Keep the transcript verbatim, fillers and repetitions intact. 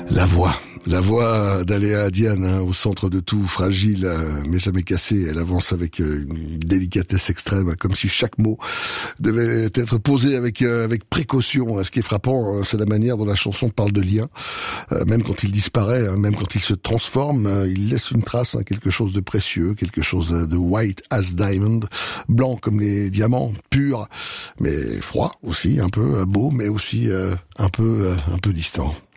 La voix, la voix d'Aléa Diane, hein, au centre de tout, fragile, euh, mais jamais cassée. Elle avance avec euh, une délicatesse extrême, comme si chaque mot devait être posé avec euh, avec précaution. Ce qui est frappant, hein, c'est la manière dont la chanson parle de lien. Euh, même quand il disparaît, hein, même quand il se transforme, euh, il laisse une trace, hein, quelque chose de précieux, quelque chose de white as diamond, blanc comme les diamants, pur, mais froid aussi, un peu beau, mais aussi euh, un peu euh, un peu distant.